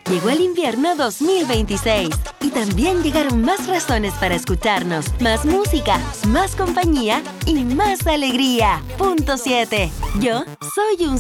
Llegó el invierno 2026 y también llegaron más razones para escucharnos, más música, más compañía y más alegría. Punto 7. Yo soy un